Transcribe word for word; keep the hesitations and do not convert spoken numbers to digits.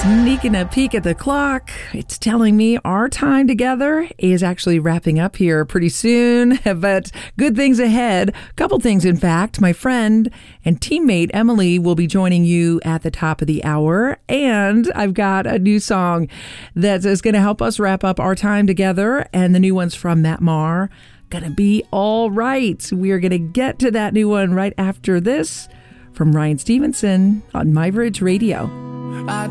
Sneaking a peek at the clock, it's telling me our time together is actually wrapping up here pretty soon, but good things ahead. A couple things, in fact. My friend and teammate Emily will be joining you at the top of the hour, and I've got a new song that is going to help us wrap up our time together, and the new one's from Matt Maher, Gonna Be All Right. We are going to get to that new one right after this from Ryan Stevenson on My Bridge Radio. I